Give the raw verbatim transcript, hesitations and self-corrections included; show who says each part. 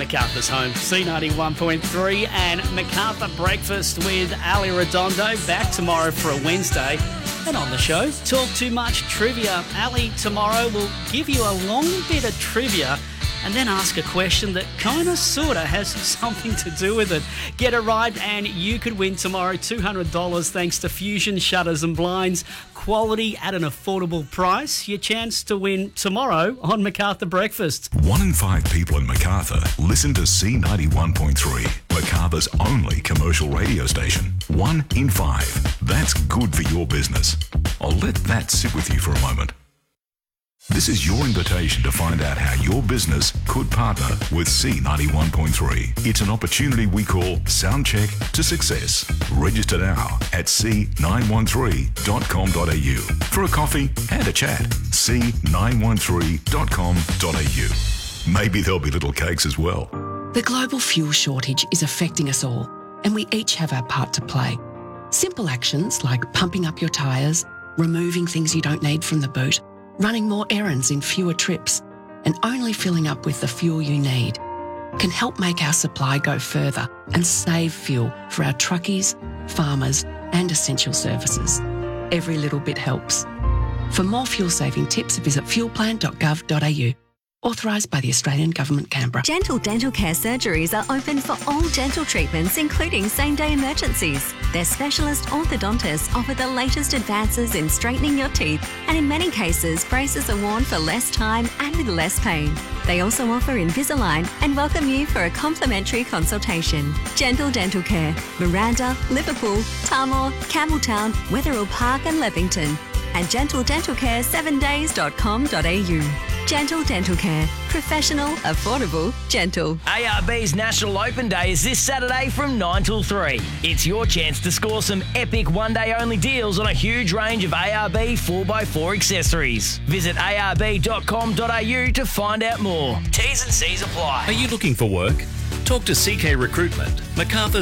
Speaker 1: Macarthur's home, C ninety-one point three, and Macarthur Breakfast with Ali Redondo back tomorrow for a Wednesday. And on the show, Talk Too Much Trivia. Ali tomorrow will give you a long bit of trivia and then ask a question that kind of, sort of has something to do with it. Get it right and you could win tomorrow two hundred dollars thanks to Fusion Shutters and Blinds. Quality at an affordable price. Your chance to win tomorrow on Macarthur Breakfast.
Speaker 2: One in five people in Macarthur listen to C ninety-one point three, Macarthur's only commercial radio station. One in five. That's good for your business. I'll let that sit with you for a moment. This is your invitation to find out how your business could partner with C ninety-one point three. It's an opportunity we call Soundcheck to Success. Register now at c nine one three dot com dot a u for a coffee and a chat. c nine one three dot com dot a u. Maybe there'll be little cakes as well.
Speaker 3: The global fuel shortage is affecting us all, and we each have our part to play. Simple actions like pumping up your tyres, removing things you don't need from the boot, running more errands in fewer trips, and only filling up with the fuel you need can help make our supply go further and save fuel for our truckies, farmers, and essential services. Every little bit helps. For more fuel-saving tips, visit fuel plan dot gov dot a u. Authorised by the Australian Government, Canberra.
Speaker 4: Gentle Dental Care surgeries are open for all dental treatments, including same-day emergencies. Their specialist orthodontists offer the latest advances in straightening your teeth, and in many cases, braces are worn for less time and with less pain. They also offer Invisalign and welcome you for a complimentary consultation. Gentle Dental Care, Miranda, Liverpool, Tamworth, Campbelltown, Wetherill Park and Leppington. And gentle dental care seven days dot com dot a u. Gentle Dental Care. Professional, affordable, gentle.
Speaker 5: A R B's National Open Day is this Saturday from nine till three. It's your chance to score some epic one-day-only deals on a huge range of A R B four by four accessories. Visit a r b dot com dot a u to find out more. T's and C's apply.
Speaker 6: Are you looking for work? Talk to C K Recruitment, Macarthur's